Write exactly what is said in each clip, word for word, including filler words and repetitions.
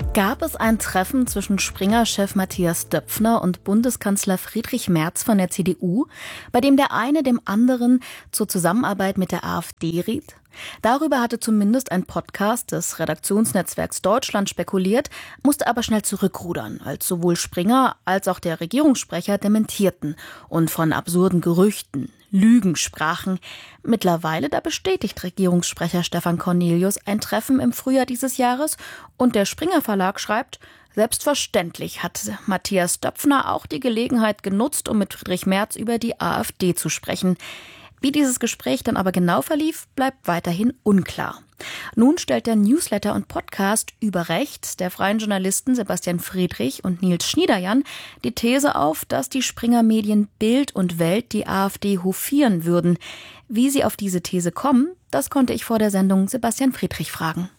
Gab es ein Treffen zwischen Springer-Chef Matthias Döpfner und Bundeskanzler Friedrich Merz von der C D U, bei dem der eine dem anderen zur Zusammenarbeit mit der AfD riet? Darüber hatte zumindest ein Podcast des Redaktionsnetzwerks Deutschland spekuliert, musste aber schnell zurückrudern, als sowohl Springer als auch der Regierungssprecher dementierten und von absurden Gerüchten, Lügen sprachen. Mittlerweile da bestätigt Regierungssprecher Stefan Cornelius ein Treffen im Frühjahr dieses Jahres und der Springer Verlag schreibt, selbstverständlich hat Matthias Döpfner auch die Gelegenheit genutzt, um mit Friedrich Merz über die AfD zu sprechen. Wie dieses Gespräch dann aber genau verlief, bleibt weiterhin unklar. Nun stellt der Newsletter und Podcast Über Rechts der freien Journalisten Sebastian Friedrich und Nils Schniederjan die These auf, dass die Springer-Medien Bild und Welt die AfD hofieren würden. Wie sie auf diese These kommen, das konnte ich vor der Sendung Sebastian Friedrich fragen.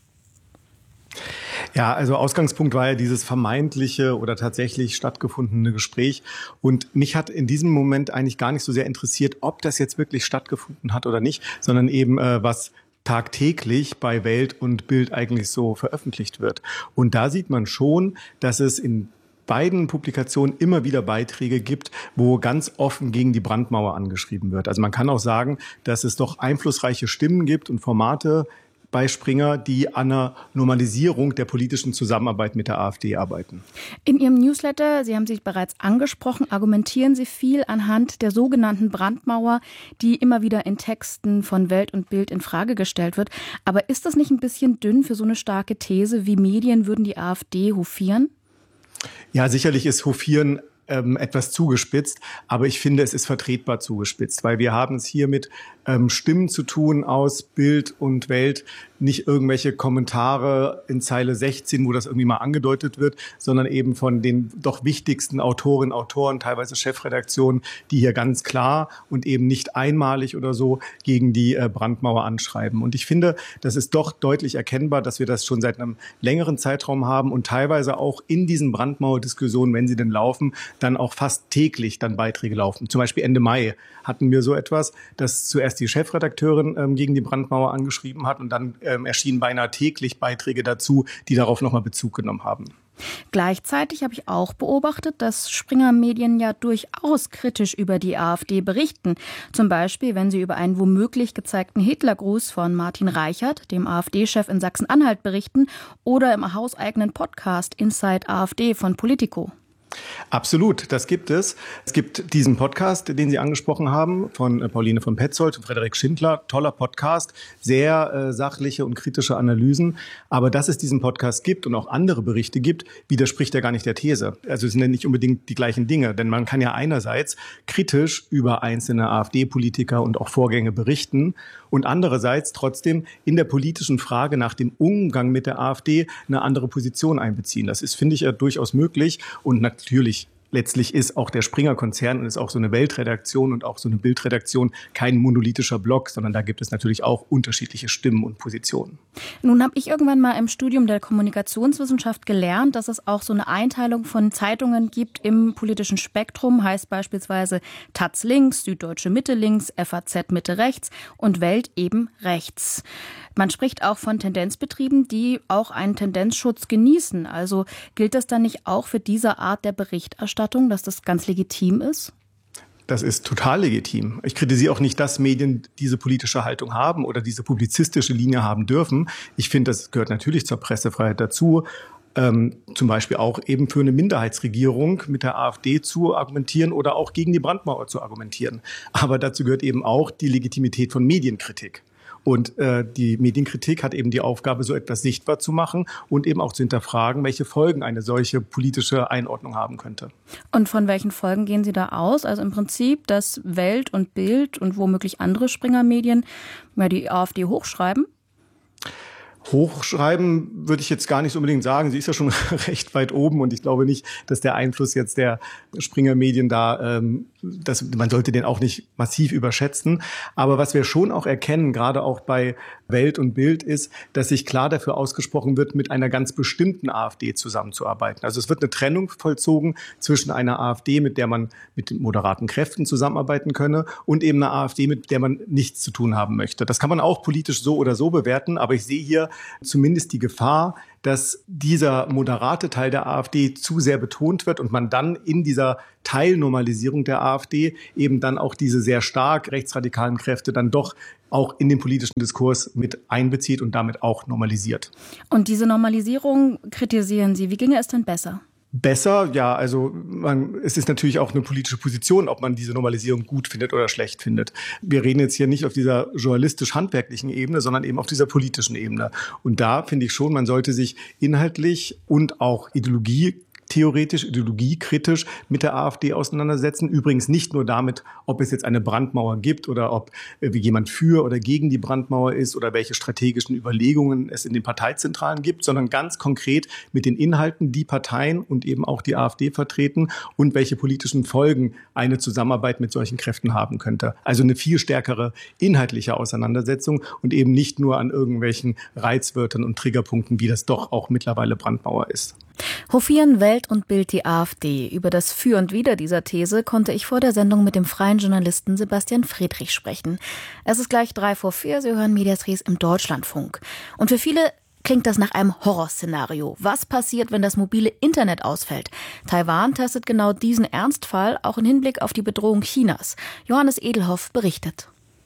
Ja, also Ausgangspunkt war ja dieses vermeintliche oder tatsächlich stattgefundene Gespräch. Und mich hat in diesem Moment eigentlich gar nicht so sehr interessiert, ob das jetzt wirklich stattgefunden hat oder nicht, sondern eben äh, was tagtäglich bei Welt und Bild eigentlich so veröffentlicht wird. Und da sieht man schon, dass es in beiden Publikationen immer wieder Beiträge gibt, wo ganz offen gegen die Brandmauer angeschrieben wird. Also man kann auch sagen, dass es doch einflussreiche Stimmen gibt und Formate bei Springer, die an einer Normalisierung der politischen Zusammenarbeit mit der AfD arbeiten. In Ihrem Newsletter, Sie haben sich bereits angesprochen, argumentieren Sie viel anhand der sogenannten Brandmauer, die immer wieder in Texten von Welt und Bild in Frage gestellt wird. Aber ist das nicht ein bisschen dünn für so eine starke These, wie Medien würden die AfD hofieren? Ja, sicherlich ist hofieren ähm, etwas zugespitzt, aber ich finde, es ist vertretbar zugespitzt, weil wir haben es hier mit ähm, Stimmen zu tun aus Bild und Welt, nicht irgendwelche Kommentare in Zeile sechzehn, wo das irgendwie mal angedeutet wird, sondern eben von den doch wichtigsten Autorinnen, Autoren, teilweise Chefredaktionen, die hier ganz klar und eben nicht einmalig oder so gegen die äh, Brandmauer anschreiben. Und ich finde, das ist doch deutlich erkennbar, dass wir das schon seit einem längeren Zeitraum haben und teilweise auch in diesen Brandmauer-Diskussionen, wenn sie denn laufen, dann auch fast täglich dann Beiträge laufen. Zum Beispiel Ende Mai hatten wir so etwas, dass zuerst die Chefredakteurin ähm, gegen die Brandmauer angeschrieben hat und dann ähm, erschienen beinahe täglich Beiträge dazu, die darauf nochmal Bezug genommen haben. Gleichzeitig habe ich auch beobachtet, dass Springer-Medien ja durchaus kritisch über die AfD berichten. Zum Beispiel, wenn sie über einen womöglich gezeigten Hitlergruß von Martin Reichert, dem AfD-Chef in Sachsen-Anhalt, berichten oder im hauseigenen Podcast Inside AfD von Politico. Absolut, das gibt es. Es gibt diesen Podcast, den Sie angesprochen haben, von Pauline von Petzold und Frederik Schindler. Toller Podcast, sehr äh, sachliche und kritische Analysen. Aber dass es diesen Podcast gibt und auch andere Berichte gibt, widerspricht ja gar nicht der These. Also es sind ja nicht unbedingt die gleichen Dinge. Denn man kann ja einerseits kritisch über einzelne AfD-Politiker und auch Vorgänge berichten und andererseits trotzdem in der politischen Frage nach dem Umgang mit der AfD eine andere Position einbeziehen. Das ist, finde ich, ja durchaus möglich. Und natürlich, letztlich ist auch der Springer-Konzern und ist auch so eine Weltredaktion und auch so eine Bildredaktion kein monolithischer Block, sondern da gibt es natürlich auch unterschiedliche Stimmen und Positionen. Nun habe ich irgendwann mal im Studium der Kommunikationswissenschaft gelernt, dass es auch so eine Einteilung von Zeitungen gibt im politischen Spektrum, heißt beispielsweise Taz links, Süddeutsche Mitte links, F A Z Mitte rechts und Welt eben rechts. Man spricht auch von Tendenzbetrieben, die auch einen Tendenzschutz genießen. Also gilt das dann nicht auch für diese Art der Berichterstattung, dass das ganz legitim ist? Das ist total legitim. Ich kritisiere auch nicht, dass Medien diese politische Haltung haben oder diese publizistische Linie haben dürfen. Ich finde, das gehört natürlich zur Pressefreiheit dazu. Ähm, zum Beispiel auch eben für eine Minderheitsregierung mit der AfD zu argumentieren oder auch gegen die Brandmauer zu argumentieren. Aber dazu gehört eben auch die Legitimität von Medienkritik. Und äh, die Medienkritik hat eben die Aufgabe, so etwas sichtbar zu machen und eben auch zu hinterfragen, welche Folgen eine solche politische Einordnung haben könnte. Und von welchen Folgen gehen Sie da aus? Also im Prinzip, dass Welt und Bild und womöglich andere Springer-Medien ja, die AfD hochschreiben? Hochschreiben würde ich jetzt gar nicht so unbedingt sagen. Sie ist ja schon recht weit oben und ich glaube nicht, dass der Einfluss jetzt der Springer-Medien da ähm, das, man sollte den auch nicht massiv überschätzen. Aber was wir schon auch erkennen, gerade auch bei Welt und Bild, ist, dass sich klar dafür ausgesprochen wird, mit einer ganz bestimmten AfD zusammenzuarbeiten. Also es wird eine Trennung vollzogen zwischen einer AfD, mit der man mit moderaten Kräften zusammenarbeiten könne, und eben einer AfD, mit der man nichts zu tun haben möchte. Das kann man auch politisch so oder so bewerten, aber ich sehe hier zumindest die Gefahr, dass dieser moderate Teil der AfD zu sehr betont wird und man dann in dieser Teilnormalisierung der AfD eben dann auch diese sehr stark rechtsradikalen Kräfte dann doch auch in den politischen Diskurs mit einbezieht und damit auch normalisiert. Und diese Normalisierung kritisieren Sie. Wie ginge es denn besser? Besser, ja, also man, es ist natürlich auch eine politische Position, ob man diese Normalisierung gut findet oder schlecht findet. Wir reden jetzt hier nicht auf dieser journalistisch-handwerklichen Ebene, sondern eben auf dieser politischen Ebene. Und da finde ich schon, man sollte sich inhaltlich und auch Ideologie theoretisch, ideologiekritisch mit der AfD auseinandersetzen. Übrigens nicht nur damit, ob es jetzt eine Brandmauer gibt oder ob äh, jemand für oder gegen die Brandmauer ist oder welche strategischen Überlegungen es in den Parteizentralen gibt, sondern ganz konkret mit den Inhalten, die Parteien und eben auch die AfD vertreten und welche politischen Folgen eine Zusammenarbeit mit solchen Kräften haben könnte. Also eine viel stärkere inhaltliche Auseinandersetzung und eben nicht nur an irgendwelchen Reizwörtern und Triggerpunkten, wie das doch auch mittlerweile Brandmauer ist. Hofieren Welt und Bild die AfD. Über das Für und Wider dieser These konnte ich vor der Sendung mit dem freien Journalisten Sebastian Friedrich sprechen. Es ist gleich drei vor vier, Sie hören Medias Res im Deutschlandfunk. Und für viele klingt das nach einem Horrorszenario. Was passiert, wenn das mobile Internet ausfällt? Taiwan testet genau diesen Ernstfall, auch im Hinblick auf die Bedrohung Chinas. Johannes Edelhoff berichtet.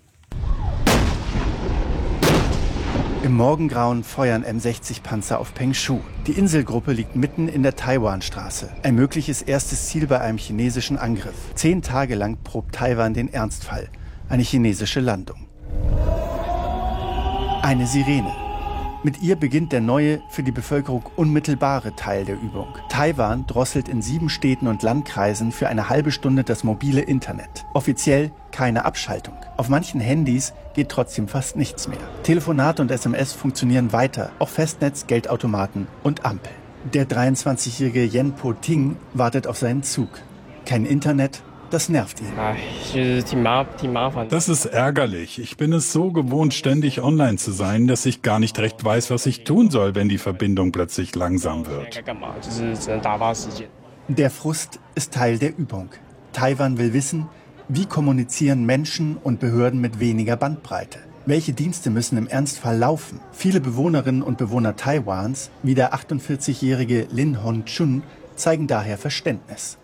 Im Morgengrauen feuern M sechzig Panzer auf Pengshu. Die Inselgruppe liegt mitten in der Taiwanstraße. Ein mögliches erstes Ziel bei einem chinesischen Angriff. Zehn Tage lang probt Taiwan den Ernstfall. Eine chinesische Landung. Eine Sirene. Mit ihr beginnt der neue, für die Bevölkerung unmittelbare Teil der Übung. Taiwan drosselt in sieben Städten und Landkreisen für eine halbe Stunde das mobile Internet. Offiziell keine Abschaltung. Auf manchen Handys geht trotzdem fast nichts mehr. Telefonate und S M S funktionieren weiter, auch Festnetz, Geldautomaten und Ampeln. Der dreiundzwanzigjährige Yen Po-ting wartet auf seinen Zug. Kein Internet, das nervt ihn. Das ist ärgerlich. Ich bin es so gewohnt, ständig online zu sein, dass ich gar nicht recht weiß, was ich tun soll, wenn die Verbindung plötzlich langsam wird. Der Frust ist Teil der Übung. Taiwan will wissen, wie kommunizieren Menschen und Behörden mit weniger Bandbreite? Welche Dienste müssen im Ernstfall laufen? Viele Bewohnerinnen und Bewohner Taiwans, wie der achtundvierzigjährige Lin Hon-chun, zeigen daher Verständnis.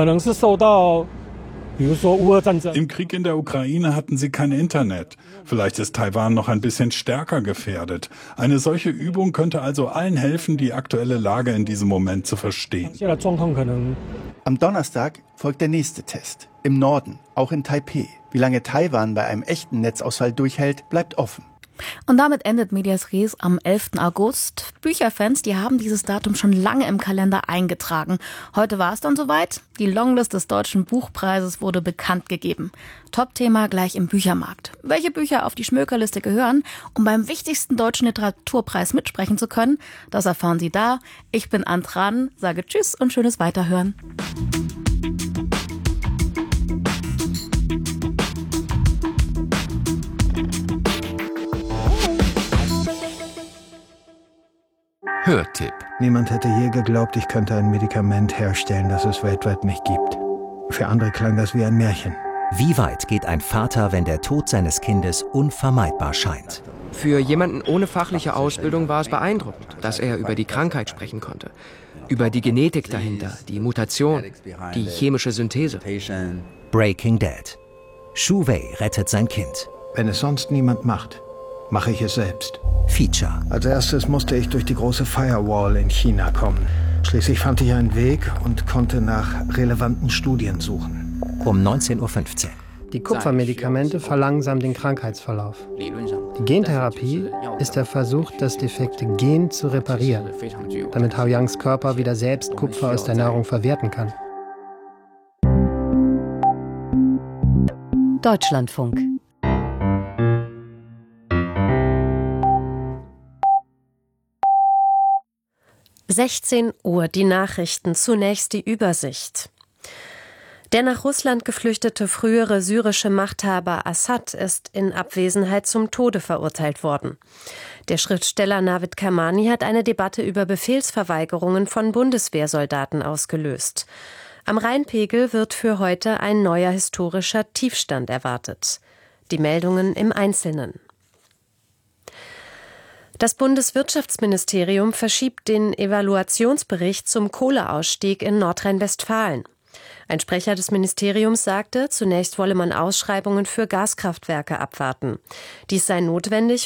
Im Krieg in der Ukraine hatten sie kein Internet. Vielleicht ist Taiwan noch ein bisschen stärker gefährdet. Eine solche Übung könnte also allen helfen, die aktuelle Lage in diesem Moment zu verstehen. Am Donnerstag folgt der nächste Test. Im Norden, auch in Taipeh. Wie lange Taiwan bei einem echten Netzausfall durchhält, bleibt offen. Und damit endet Medias Res am elften August. Bücherfans, die haben dieses Datum schon lange im Kalender eingetragen. Heute war es dann soweit. Die Longlist des Deutschen Buchpreises wurde bekannt gegeben. Top-Thema gleich im Büchermarkt. Welche Bücher auf die Schmökerliste gehören, um beim wichtigsten deutschen Literaturpreis mitsprechen zu können, das erfahren Sie da. Ich bin Antran, sage Tschüss und schönes Weiterhören. Hörtipp. Niemand hätte je geglaubt, ich könnte ein Medikament herstellen, das es weltweit nicht gibt. Für andere klang das wie ein Märchen. Wie weit geht ein Vater, wenn der Tod seines Kindes unvermeidbar scheint? Für jemanden ohne fachliche Ausbildung war es beeindruckend, dass er über die Krankheit sprechen konnte. Über die Genetik dahinter, die Mutation, die chemische Synthese. Breaking Dead. Shu Wei rettet sein Kind. Wenn es sonst niemand macht, mache ich es selbst. Feature. Als erstes musste ich durch die große Firewall in China kommen. Schließlich fand ich einen Weg und konnte nach relevanten Studien suchen. Um neunzehn Uhr fünfzehn. Die Kupfermedikamente verlangsamen den Krankheitsverlauf. Die Gentherapie ist der Versuch, das defekte Gen zu reparieren, damit Hao Yangs Körper wieder selbst Kupfer aus der Nahrung verwerten kann. Deutschlandfunk. sechzehn Uhr, die Nachrichten, zunächst die Übersicht. Der nach Russland geflüchtete frühere syrische Machthaber Assad ist in Abwesenheit zum Tode verurteilt worden. Der Schriftsteller Navid Kermani hat eine Debatte über Befehlsverweigerungen von Bundeswehrsoldaten ausgelöst. Am Rheinpegel wird für heute ein neuer historischer Tiefstand erwartet. Die Meldungen im Einzelnen. Das Bundeswirtschaftsministerium verschiebt den Evaluationsbericht zum Kohleausstieg in Nordrhein-Westfalen. Ein Sprecher des Ministeriums sagte, zunächst wolle man Ausschreibungen für Gaskraftwerke abwarten. Dies sei notwendig,